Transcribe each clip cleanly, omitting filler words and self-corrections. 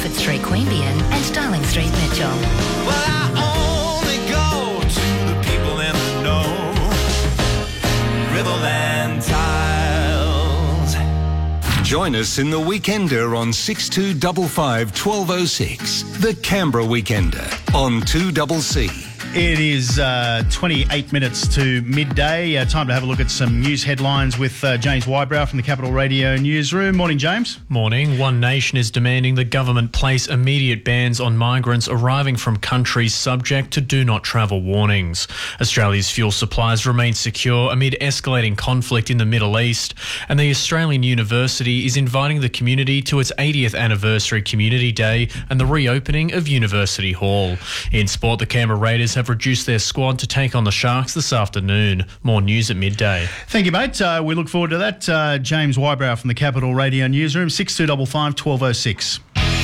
Bedford Street, Queanbeyan and Darling Street, Mitchell. Well, I only go to the people in the know. Riverland Tiles. Join us in the Weekender on 6255 1206. The Canberra Weekender on 2CC. It is 28 minutes to midday. Time to have a look at some news headlines with James Wybrow from the Capital Radio Newsroom. Morning, James. Morning. One Nation is demanding the government place immediate bans on migrants arriving from countries subject to do not travel warnings. Australia's fuel supplies remain secure amid escalating conflict in the Middle East, and the Australian University is inviting the community to its 80th anniversary Community Day and the reopening of University Hall. In sport, the Canberra Raiders have reduced their squad to take on the Sharks this afternoon. More news at midday. Thank you, mate. We look forward to that. James Wybrow from the Capital Radio Newsroom, 6255 1206.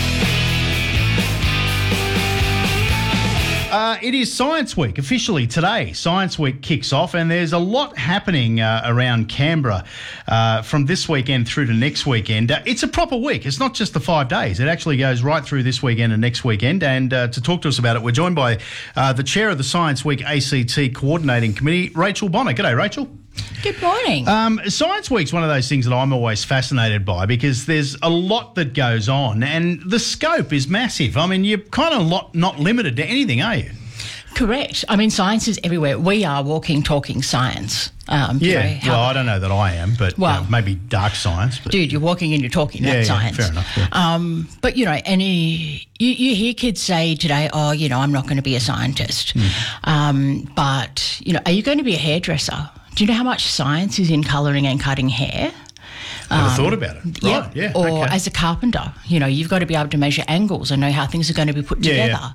It is Science Week, officially today. Science Week kicks off and there's a lot happening around Canberra from this weekend through to next weekend. It's a proper week. It's not just the 5 days. It actually goes right through this weekend and next weekend. And to talk to us about it, we're joined by the Chair of the Science Week ACT Coordinating Committee, Rachel Bonner. G'day, Rachel. Good morning. Science Week's one of those things that I'm always fascinated by because there's a lot that goes on and the scope is massive. I mean, you're kind of not limited to anything, are you? Correct. I mean, science is everywhere. We are walking, talking science. Well, I don't know that I am, but maybe dark science. But. Dude, you're walking and you're talking, that's science. Fair enough. Yeah. But, you hear kids say today, I'm not going to be a scientist. But, are you going to be a hairdresser? Do you know how much science is in colouring and cutting hair? Never thought about it. Right, yeah. Or as a carpenter, you've got to be able to measure angles and know how things are going to be put together.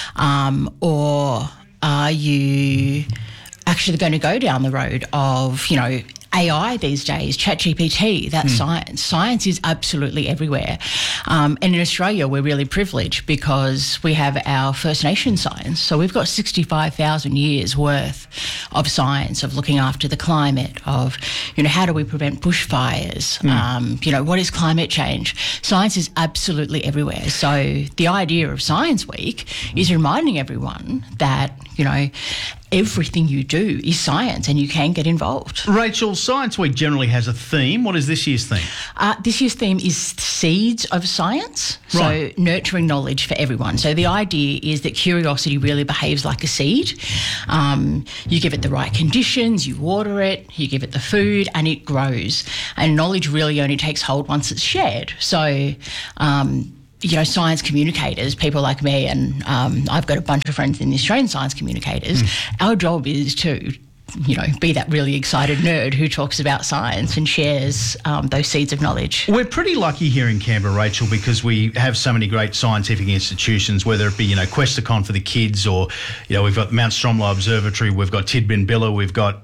Or are you actually going to go down the road of, AI these days, ChatGPT, that's science. Science is absolutely everywhere. And in Australia, we're really privileged because we have our First Nation science. So we've got 65,000 years worth of science, of looking after the climate, of, how do we prevent bushfires? What is climate change? Science is absolutely everywhere. So the idea of Science Week is reminding everyone that, everything you do is science and you can get involved. Rachel, Science Week generally has a theme. What is this year's theme? This year's theme is Seeds of Science, so nurturing knowledge for everyone. So the idea is that curiosity really behaves like a seed. You give it the right conditions, you water it, you give it the food and it grows. And knowledge really only takes hold once it's shared. So science communicators, people like me, and I've got a bunch of friends in the Australian science communicators, our job is to, be that really excited nerd who talks about science and shares those seeds of knowledge. We're pretty lucky here in Canberra, Rachel, because we have so many great scientific institutions, whether it be, Questacon for the kids or, we've got Mount Stromlo Observatory, we've got Tidbinbilla, we've got,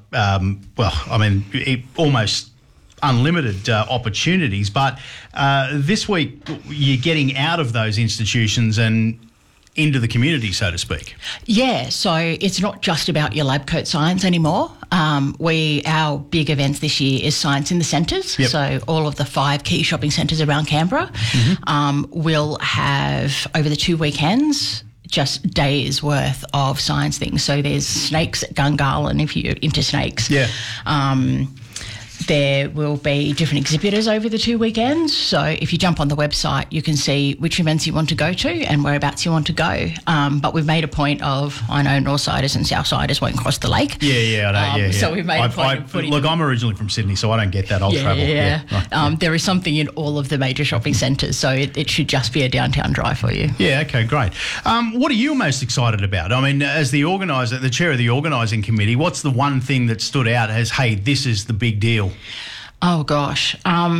almost unlimited opportunities, but this week you're getting out of those institutions and into the community, so to speak. Yeah, so it's not just about your lab coat science anymore. Our big events this year is Science in the Centres. Yep. So all of the 5 key shopping centres around Canberra will have, over the 2 weekends, just days worth of science things. So there's snakes at Gungahlin if you're into snakes. Yeah. There will be different exhibitors over the 2 weekends. So if you jump on the website, you can see which events you want to go to and whereabouts you want to go. But we've made a point of, I know Northsiders and Southsiders won't cross the lake. Yeah, I know. So we've made a point of putting... Look, I'm originally from Sydney, so I don't get that. I'll travel. Yeah. Right. There is something in all of the major shopping centres, so it should just be a downtown drive for you. Yeah, okay, great. What are you most excited about? I mean, as the organiser, the chair of the organising committee, what's the one thing that stood out as, hey, this is the big deal? Oh, gosh.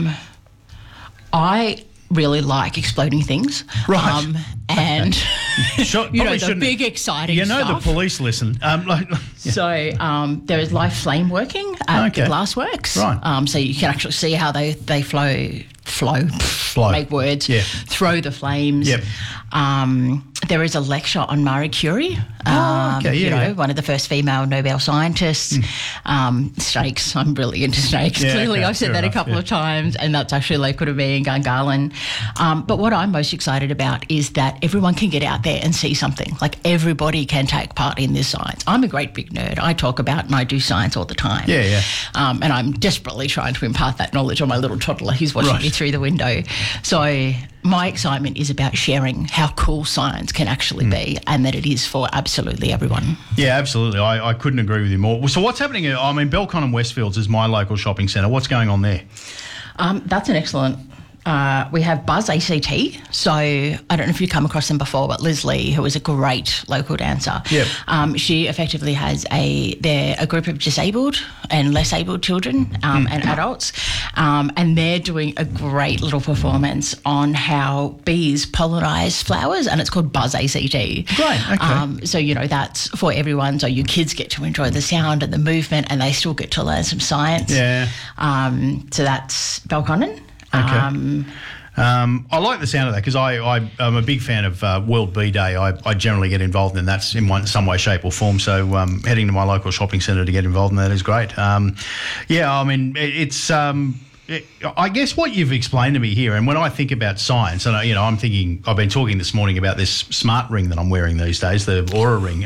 I really like exploding things. Right. And, okay. the big exciting stuff. The police listen. So there is live flame working at the Glassworks. Right. So you can actually see how they flow make words, throw the flames. Yep. There is a lecture on Marie Curie, one of the first female Nobel scientists. Snakes, I'm really into snakes. Yeah, Clearly, okay, I've said fair that a enough, couple of times, and that's actually local to me in Gungahlin. But what I'm most excited about is that everyone can get out there and see something. Like, everybody can take part in this science. I'm a great big nerd. I talk about and I do science all the time. Yeah. And I'm desperately trying to impart that knowledge on my little toddler who's watching me through the window. So my excitement is about sharing how cool science can actually be, and that it is for absolutely everyone. Yeah, absolutely. I couldn't agree with you more. So what's happening? I mean, Belconnen Westfields is my local shopping centre. What's going on there? That's an excellent... we have Buzz ACT. So I don't know if you've come across them before, but Liz Lee, who is a great local dancer, she effectively has they're a group of disabled and less abled children and adults, and they're doing a great little performance on how bees pollinise flowers, and it's called Buzz ACT. Great, okay. So, that's for everyone. So your kids get to enjoy the sound and the movement, and they still get to learn some science. Yeah. So that's Belconnen. Okay. I like the sound of that because I'm a big fan of World Bee Day. I generally get involved in that in some way, shape or form. So heading to my local shopping centre to get involved in that is great. I mean, it's... I guess what you've explained to me here, and when I think about science, and I'm thinking, I've been talking this morning about this smart ring that I'm wearing these days, the Aura ring.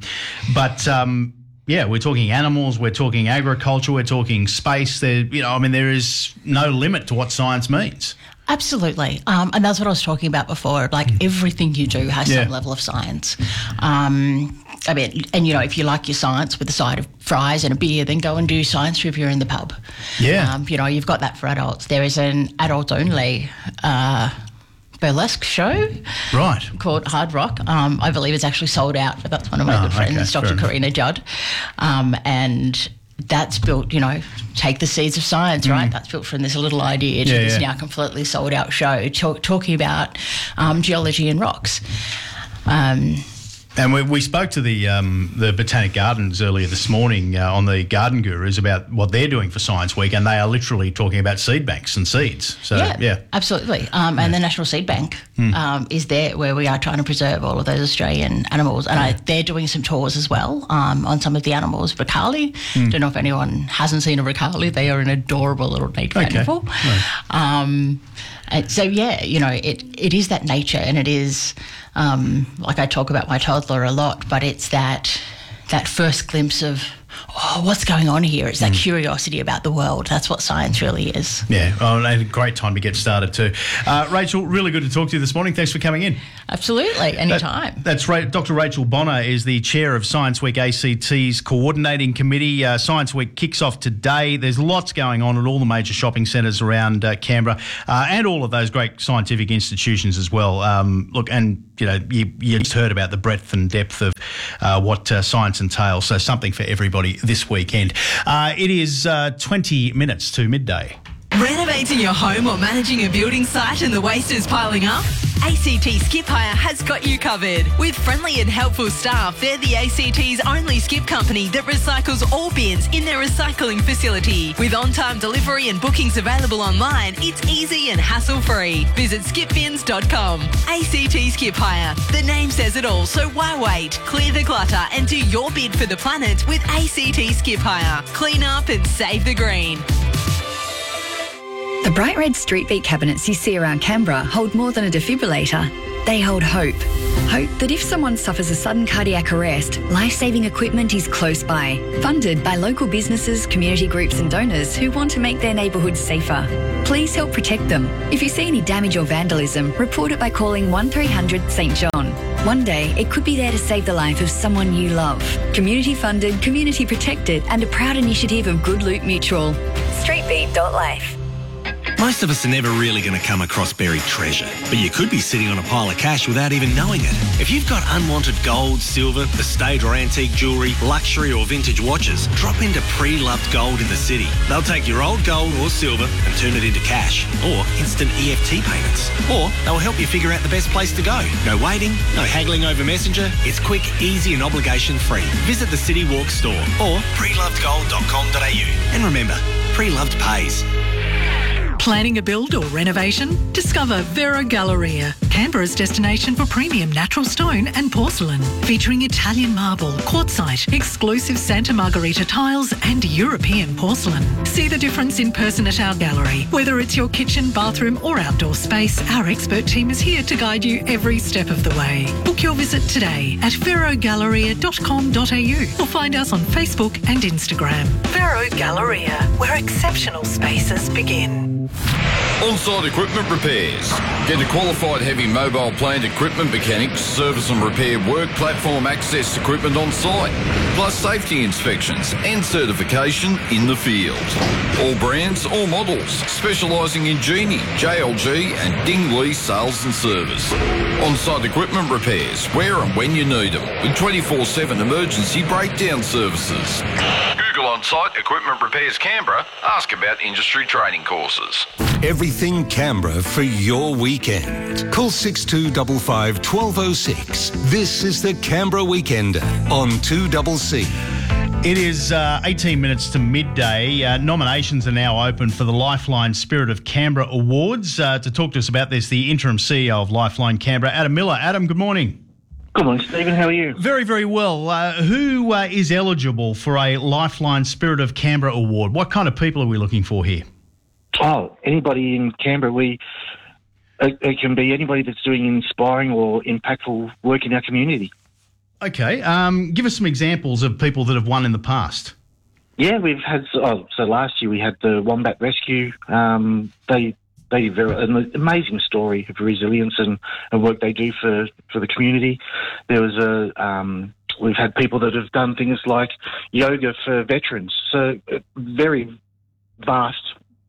Yeah, we're talking animals, we're talking agriculture, we're talking space. There is no limit to what science means. Absolutely. And that's what I was talking about before. Like, everything you do has some level of science. If you like your science with a side of fries and a beer, then go and do science trivia in the pub. Yeah. You've got that for adults. There is an adult-only burlesque show called Hard Rock. I believe it's actually sold out, but that's one of my good friends, Dr. Karina Judd. And that's built, take the seeds of science, right? That's built from this little idea to this now completely sold out show talking about geology and rocks. And we spoke to the Botanic Gardens earlier this morning on the Garden Gurus about what they're doing for Science Week, and they are literally talking about seed banks and seeds. So absolutely. And the National Seed Bank is there where we are trying to preserve all of those Australian animals, and they're doing some tours as well on some of the animals. Ricali, don't know if anyone hasn't seen a Ricali. They are an adorable little native animal. So it is that nature, and it is like I talk about my toddler a lot, but it's that first glimpse of what's going on here. It's that curiosity about the world. That's what science really is. Yeah, a great time to get started too. Rachel, really good to talk to you this morning. Thanks for coming in. Absolutely, anytime. That's right. Dr. Rachel Bonner is the chair of Science Week ACT's coordinating committee. Science Week kicks off today. There's lots going on at all the major shopping centres around Canberra and all of those great scientific institutions as well. You just heard about the breadth and depth of what science entails, so something for everybody this weekend. It is 20 minutes to midday. Renovating your home or managing a building site and the waste is piling up? ACT Skip Hire has got you covered. With friendly and helpful staff, they're the ACT's only skip company that recycles all bins in their recycling facility. With on-time delivery and bookings available online, it's easy and hassle-free. Visit skipbins.com. ACT Skip Hire. The name says it all, so why wait? Clear the clutter and do your bid for the planet with ACT Skip Hire. Clean up and save the green. The bright red street beat cabinets you see around Canberra hold more than a defibrillator. They hold hope. Hope that if someone suffers a sudden cardiac arrest, life-saving equipment is close by. Funded by local businesses, community groups and donors who want to make their neighbourhoods safer. Please help protect them. If you see any damage or vandalism, report it by calling 1300 St John. One day, it could be there to save the life of someone you love. Community funded, community protected and a proud initiative of Good Loot Mutual. Streetbeat.life. Most of us are never really going to come across buried treasure, but you could be sitting on a pile of cash without even knowing it. If you've got unwanted gold, silver, estate or antique jewellery, luxury or vintage watches, drop into Pre-Loved Gold in the city. They'll take your old gold or silver and turn it into cash, or instant EFT payments. Or they'll help you figure out the best place to go. No waiting, no haggling over Messenger. It's quick, easy and obligation-free. Visit the City Walk store or prelovedgold.com.au. And remember, Pre-Loved pays. Planning a build or renovation? Discover Vero Galleria, Canberra's destination for premium natural stone and porcelain, featuring Italian marble, quartzite, exclusive Santa Margherita tiles and European porcelain. See the difference in person at our gallery. Whether it's your kitchen, bathroom or outdoor space, our expert team is here to guide you every step of the way. Book your visit today at verogalleria.com.au or find us on Facebook and Instagram. Vero Galleria, where exceptional spaces begin. On-site equipment repairs. Get a qualified heavy mobile plant equipment mechanic to service and repair work platform access equipment on site, plus safety inspections and certification in the field. All brands, all models, specialising in Genie, JLG and Dingley sales and service. On-site equipment repairs, where and when you need them, with 24/7 emergency breakdown services. Google On-site Equipment Repairs Canberra. Ask about industry training courses. Everything Canberra for your weekend. Call 6255 1206. This is the Canberra Weekender on 2CC. It is 18 minutes to midday. Nominations are now open for the Lifeline Spirit of Canberra Awards. To talk to us about this, the interim CEO of Lifeline Canberra, Adam Miller. Adam, good morning. Good morning, Stephen. How are you? Very, very well. Who is eligible for a Lifeline Spirit of Canberra Award? What kind of people are we looking for here? Oh, anybody in Canberra. It can be anybody that's doing inspiring or impactful work in our community. Okay. Give us some examples of people that have won in the past. Yeah, we've had... so last year we had the Wombat Rescue. They an amazing story of resilience and work they do for the community. There was we've had people that have done things like yoga for veterans. So a very vast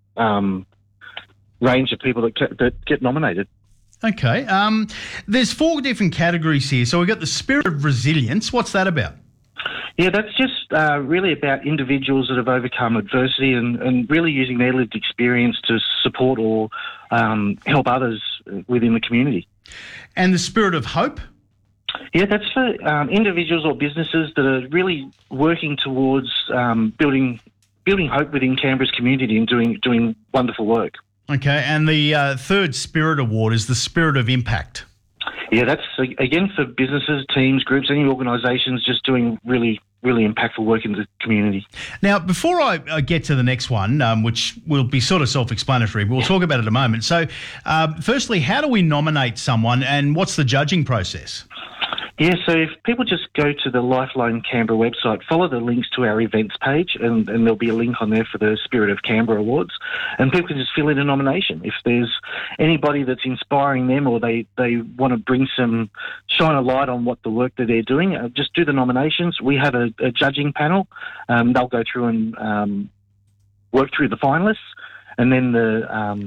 range of people that get nominated. Okay. There's 4 different categories here. So we've got the Spirit of Resilience. What's that about? Yeah, that's just really about individuals that have overcome adversity and really using their lived experience to support or help others within the community. And the Spirit of Hope? Yeah, that's for individuals or businesses that are really working towards building hope within Canberra's community and doing wonderful work. Okay, and the third Spirit Award is the Spirit of Impact. Yeah, that's, again, for businesses, teams, groups, any organisations just doing really, really impactful work in the community. Now, before I get to the next one, which will be sort of self-explanatory, we'll talk about it in a moment. So, firstly, how do we nominate someone and what's the judging process? Yeah, so if people just go to the Lifeline Canberra website, follow the links to our events page, and there'll be a link on there for the Spirit of Canberra Awards, and people can just fill in a nomination. If there's anybody that's inspiring them or they want to shine a light on what the work that they're doing, just do the nominations. We have a judging panel. They'll go through and work through the finalists, and then the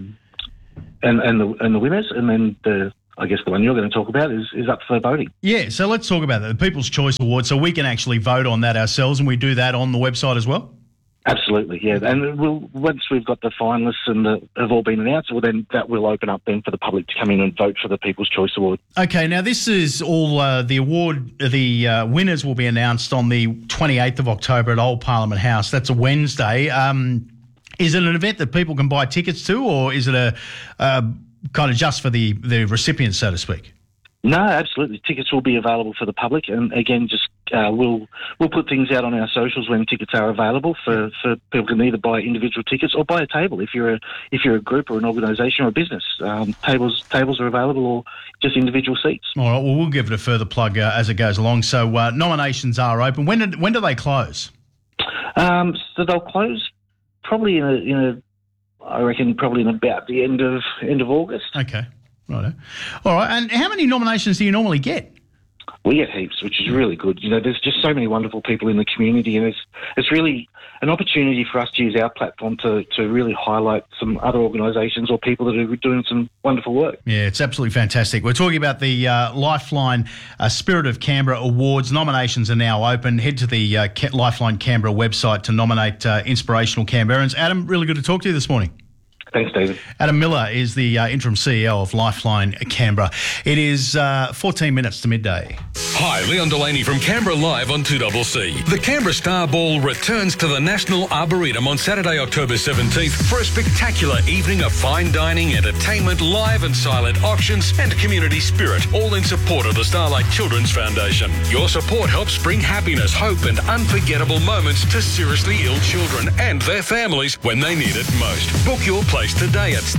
winners, and then I guess the one you're going to talk about is up for voting. Yeah, so let's talk about that, the People's Choice Award, so we can actually vote on that ourselves, and we do that on the website as well? Absolutely, yeah. And once we've got the finalists and have all been announced, well, then that will open up then for the public to come in and vote for the People's Choice Award. Okay, now this is all the award, the winners will be announced on the 28th of October at Old Parliament House. That's a Wednesday. Is it an event that people can buy tickets to, or is it a kind of just for the recipients, so to speak? No, absolutely. Tickets will be available for the public, and again, just we'll put things out on our socials when tickets are available for people can either buy individual tickets or buy a table if you're a group or an organisation or a business. Tables are available, or just individual seats. All right. Well, we'll give it a further plug as it goes along. So nominations are open. When do they close? So they'll close probably I reckon probably in about the end of August. Okay, righto. All right, and how many nominations do you normally get? We get heaps, which is really good. There's just so many wonderful people in the community, and it's really an opportunity for us to use our platform to really highlight some other organisations or people that are doing some wonderful work. Yeah, it's absolutely fantastic. We're talking about the Lifeline Spirit of Canberra Awards. Nominations are now open. Head to the Lifeline Canberra website to nominate inspirational Canberrans. Adam, really good to talk to you this morning. Thanks, David. Adam Miller is the interim CEO of Lifeline Canberra. It is 14 minutes to midday. Hi, Leon Delaney from Canberra Live on 2CC. The Canberra Star Ball returns to the National Arboretum on Saturday, October 17th for a spectacular evening of fine dining, entertainment, live and silent auctions and community spirit, all in support of the Starlight Children's Foundation. Your support helps bring happiness, hope and unforgettable moments to seriously ill children and their families when they need it most. Book your place today at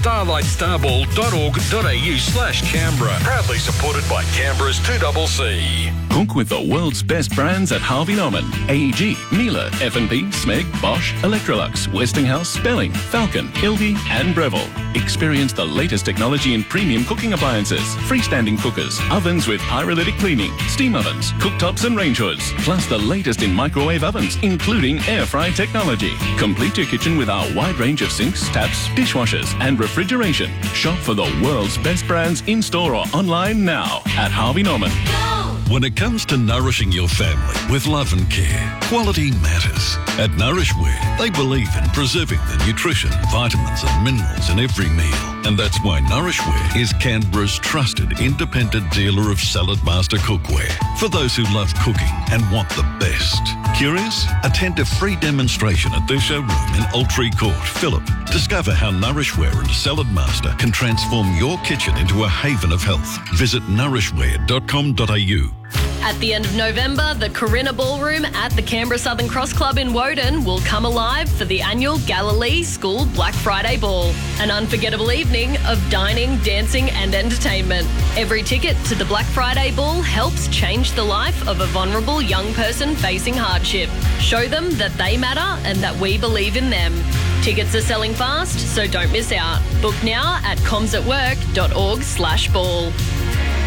starlightstarBall.org.au/Canberra. Proudly supported by Canberra's 2CC. Cook with the world's best brands at Harvey Norman. AEG, Miele, F&P, Smeg, Bosch, Electrolux, Westinghouse, Belling, Falcon, Ilgey and Breville. Experience the latest technology in premium cooking appliances, freestanding cookers, ovens with pyrolytic cleaning, steam ovens, cooktops and range hoods, plus the latest in microwave ovens, including air fry technology. Complete your kitchen with our wide range of sinks, taps, dishwashers and refrigeration. Shop for the world's best brands in-store or online now at Harvey Norman. When it comes to nourishing your family with love and care, quality matters. At Nourishwear, they believe in preserving the nutrition, vitamins and minerals in every meal. And that's why Nourishwear is Canberra's trusted independent dealer of Salad Master cookware for those who love cooking and want the best. Curious? Attend a free demonstration at their showroom in Altree Court, Phillip. Discover how Nourishwear and Salad Master can transform your kitchen into a haven of health. Visit nourishwear.com.au. At the end of November, the Corinna Ballroom at the Canberra Southern Cross Club in Woden will come alive for the annual Galilee School Black Friday Ball, an unforgettable evening of dining, dancing and entertainment. Every ticket to the Black Friday Ball helps change the life of a vulnerable young person facing hardship. Show them that they matter and that we believe in them. Tickets are selling fast, so don't miss out. Book now at comsatwork.org/ball.